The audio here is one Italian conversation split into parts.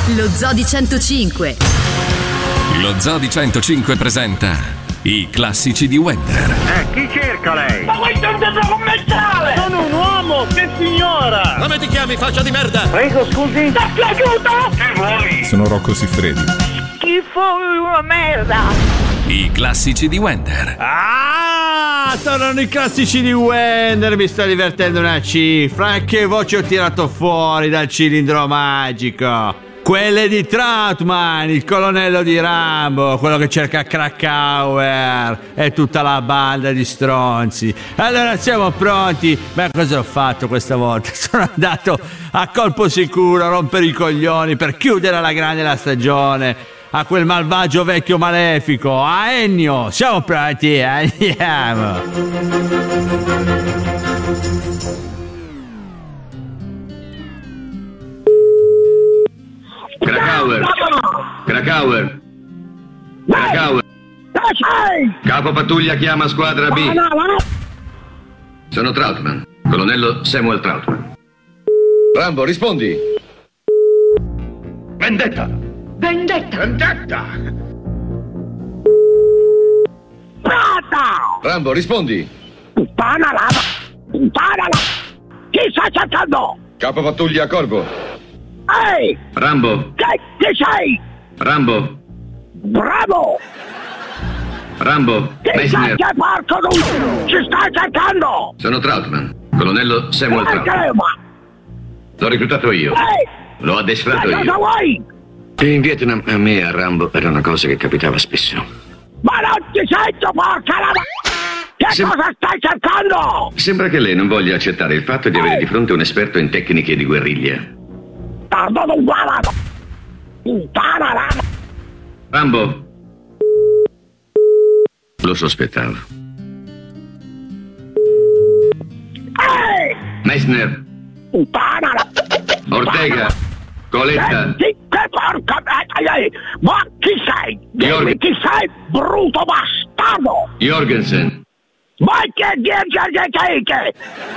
Lo Zoo di 105. Lo Zoo di 105 presenta i classici di Wender. Chi cerca lei? Ma vuoi intenderlo commerciale? Sono un uomo, che signora! Come ti chiami, faccia di merda? Prego, scusi. Ti aiuto? Che vuoi? Sono Rocco Siffredi. Schifo, una merda. I classici di Wender. Tornano i classici di Wender. Mi sto divertendo una cifra. Che voce ho tirato fuori dal cilindro magico? Quelle di Trautman, il colonnello di Rambo, quello che cerca Krakauer e tutta la banda di stronzi. Allora siamo pronti. Beh, cosa ho fatto questa volta? Sono andato a colpo sicuro a rompere i coglioni per chiudere alla grande la stagione a quel malvagio vecchio malefico, a Ennio. Siamo pronti, andiamo. Krakauer. Dove sei? Capo pattuglia chiama squadra B. Sono Trautman, colonnello Samuel Trautman. Rambo, rispondi. Vendetta! Prata! Rambo, rispondi. Puttana lava! Chi stai cercando? Capo pattuglia Corvo. Ehi! Rambo. Chi sei? Rambo. Bravo! Chi sei che porco tu? Ci stai cercando? Sono Trautman, colonnello Samuel Trautman. L'ho reclutato io. L'ho addestrato Cosa io. vuoi? In Vietnam a me e a Rambo era una cosa che capitava spesso. Ma non ti sento, porca la... Che cosa stai cercando? Sembra che lei non voglia accettare il fatto di avere di fronte un esperto in tecniche di guerriglia. Tardo non guarda! Puttana la... Rambo. Lo sospettavo. Ehi! Meissner. Puttana la... Ortega. Coletta. Senti, che porca... Ma chi sei? Dimmi chi sei, bruto bastardo! Jorgensen. Ma che che...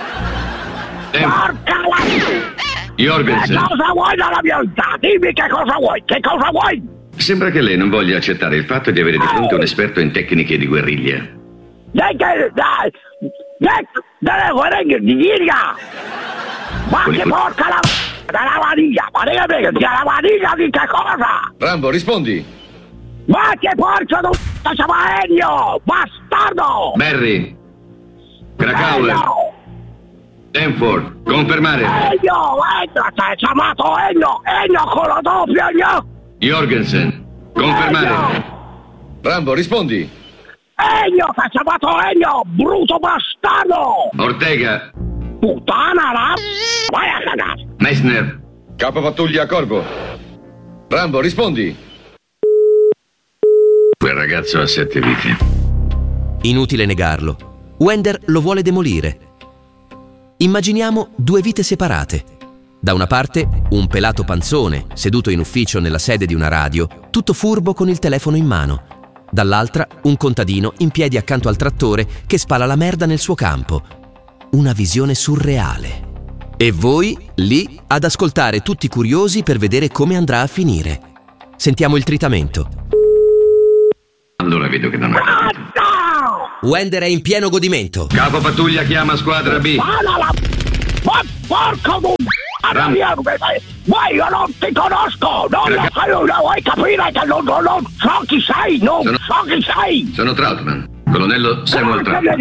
Porca la... Che Jorgensen. cosa vuoi dalla mia vita? Dimmi che cosa vuoi? Che cosa vuoi? Sembra che lei non voglia accettare il fatto di avere di fronte un esperto in tecniche di guerriglia. Delle guerriglie di Ghirga! Ma che porca la... della vaniglia! Ma della vaniglia di che cosa? Rambo, rispondi. Ma che porca di... Siamo Ennio! Bastardo! Barry. Krakauer. Ennio! Danforth. Confermare. Ennio! Sei chiamato Ennio! Ennio con la doppia, Ennio! Jorgensen. Confermare. Ennio! Rambo, rispondi. Ennio! Sei chiamato Ennio! Bruto bastardo! Ortega. Puttana la... Vai a cagare! Meissner. Capo pattuglia Corvo. Rambo, rispondi. Quel ragazzo ha 7 vite. Inutile negarlo. Wender lo vuole demolire. Immaginiamo 2 vite separate. Da una parte un pelato panzone, seduto in ufficio nella sede di una radio, tutto furbo con il telefono in mano. Dall'altra un contadino in piedi accanto al trattore che spala la merda nel suo campo. Una visione surreale. E voi, lì, ad ascoltare tutti curiosi per vedere come andrà a finire. Sentiamo il tritamento. Allora vedo che non ha... Wender è in pieno godimento. Capo pattuglia chiama squadra B. Ma porco di... Ma io non ti conosco! Non vuoi capire che non so chi sei! Non so chi sei! Sono Trautman, colonnello Samuel Trautman.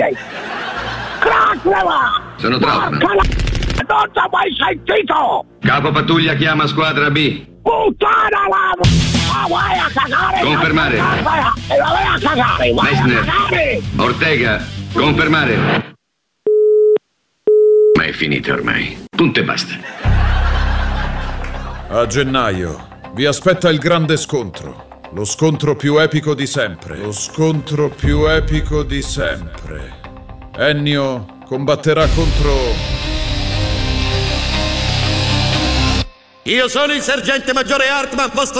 Sono Trautman. Non ti ho mai sentito! Capo pattuglia chiama squadra B. Puttana la... Ma vai a cagare! Confermare. Vai a cagare! Vai a Meissner. cagare! Ortega. Confermare. Ma è finita ormai. Punto e basta. A gennaio vi aspetta il grande scontro. Lo scontro più epico di sempre. Lo scontro più epico di sempre. Ennio combatterà contro... Io sono il sergente maggiore Hartman, vostro